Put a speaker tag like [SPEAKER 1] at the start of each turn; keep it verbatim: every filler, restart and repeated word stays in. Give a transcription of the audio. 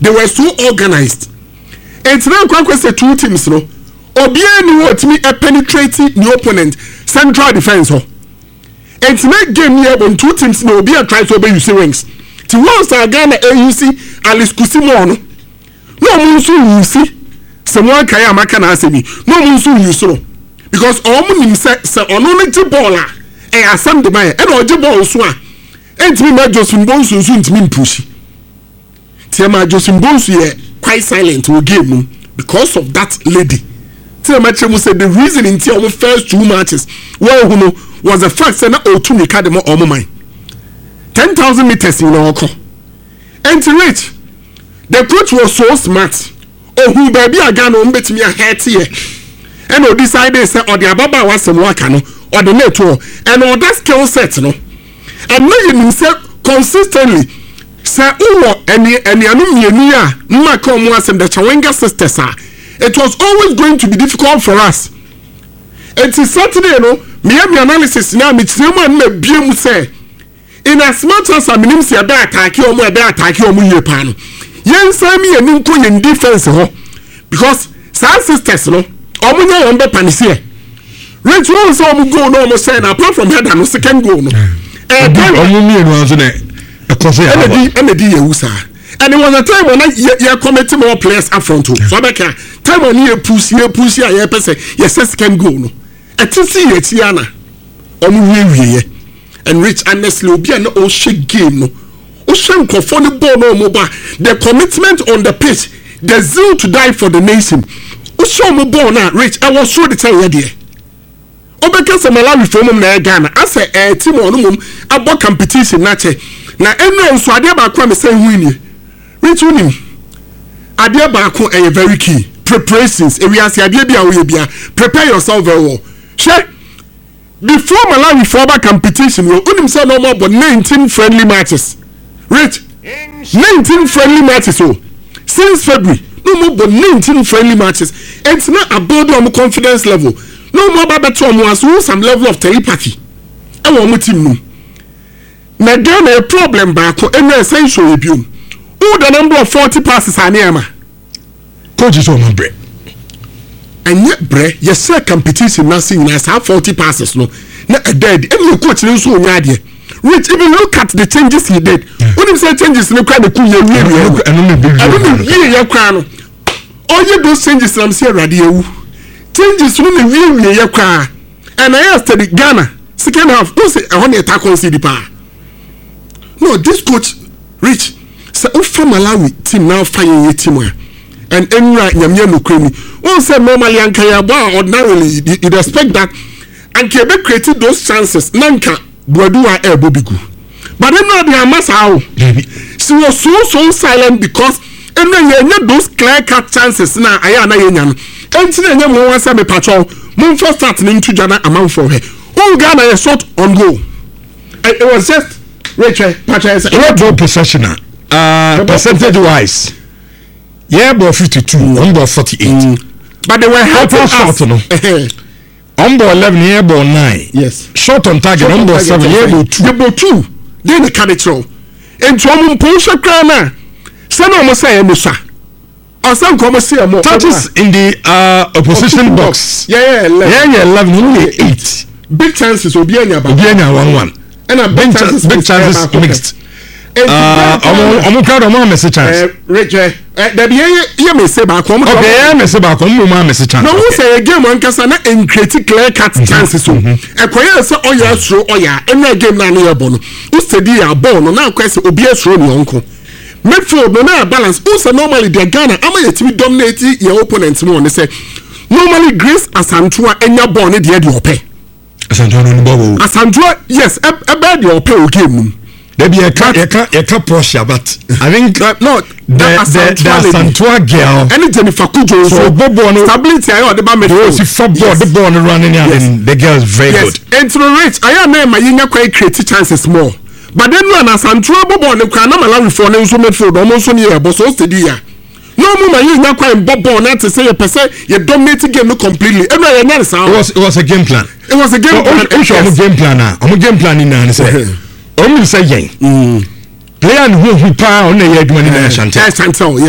[SPEAKER 1] they were so organized. It's now quite two teams, no. Obia ni what me a penetrating the opponent central defense. Ho. It's not game here when two teams no Obia tries to obey you see wings. To once again A U C Alice Kusimono. No munsu you see. Someone kaya makana asemi. No munsu you so. Because all mun say say onono baller e asam de man e no je ball so a. Entimi ma Joseph Bonsu so ntimi push. Tiama Joseph Bonsu ye quite silent in game because of that lady. Tiama Chemu said the reason in the first two matches well who know was the fact that na Otumi Kademo omo man. ten thousand meters in Oko. And to reach the coach was so smart. Oh who baby again on bet me a head here. And o decided say or the ababa was some work no or the network and all that skill set no. And now you say consistently say uwo any any anu mienu a mma come was the Chawenga sisters are. It was always going to be difficult for us. It is Saturday no me have analysis now me tell man na biem say in as much as I mean say be attack you mo be attack you mo ye pa no yen say me eni nko yen defense ho because sa sisters no omo nya yon be panise reach one so omo go no omo say na apart from header no second goal no eh omo mi enu anso na e ko say e e di ye wusa and it was a time when you committing more players up front too so abeka time when you push you push ya ye person yes second goal no etisi ye tiana omo wiwie and reach honestly obi an o shake game no o shen kofo the ball no mo ba the commitment on the pitch the zeal to die for the nation o show mo ball na reach I was sure the time here there obeka se Malawi for mum na Ghana as a team on mum abo competition na che na eno nso ade ba kwa me say win reach win ade ba ko e very key preparations e we ase ade bia wo ye bia prepare yourself very well share before Malawi for about competition, we only say no more but nineteen friendly matches. Rich, nineteen friendly matches. Oh, since February, no more but nineteen friendly matches. It's not about our confidence level. No more about some level of telepathy. I want my team. Now, there a problem back and essential review. Oh, the number of forty passes are near me. Coach is on my break. And yet, bre, yes, sir, competition nothing nice. Have forty passes, no, not a dead. And your coach is so idea. Rich, even look at the changes he did. When you say changes, no kind of cool, you're really, I don't know, you're crown. All you those changes, I'm saying, radio changes when you really, you're cry. And I asked the Ghana, second half, don't say, I want to attack on C D P A. No, this coach, Rich, so from Malawi team now finding your team. And Enra Nyamia Nukremi. One said normally and Kayaba ordinarily you'd expect that and Quebec created those chances. Nanka Bwadua Air Bobigu. But then now they are mass how she was so so silent because and then you had those clear cut chances now Ayana Yanyan. And then you want to patrol moon for starting to Jana amount for her. Oh Ghana a shot on goal. It was just Rachel Patrick. What goal possession uh percentage wise? Yeah, about fifty-two, mm. on about forty-eight. Mm. But they were helping us. Short, no? On about eleven, yeah, about nine. Yes. Short on target, on about seven, yeah, about two. Yeah, about two. Then the carry throw. And to a Pusha Krana. Some almost say a Musa. Or some come say a more. Touches in the uh, opposition box. Yeah, yeah, eleven. Yeah, yeah, eleven, only eight. Big chances will be on your back. one one. And a big chances, big chances mixed. Uh, I'm I'm proud of my message. Rich, eh, there be you may say back home. Okay, me say back home, my message. No, we say again one kasa na in critical cut chances so. E kwaya say oya throw oya, any game na na yabo no. Who steady ya ball no na kwese obi throw ni onko. Midfield no na balance. Who say normally the Ghana ama ye timi dominate your opponent no. They say normally Grace Asantua enya ball ni dey dey ope. Asantua no ball. Asantua yes, e be dey ope o game. There be a cat, a cat, a cat Prussia, but I think uh, no, the the the Santua girl. Any Jennifer Kujo, so Bobo no stability. I heard the ball. Oh, she football, the ball running, and the girl is very good. And to the rich, I am my younger quite creative chances more. But then when a Santua Bobo, the can not allow for them so much for almost one year, but so steady. No more, my younger quite Bobo, not to say a percent. You dominate the game completely. It was it was a game plan. It was a game plan. I'm a game planner. I'm a game planning now. And say. Only say yen. Player who who power on the head money na Chantel.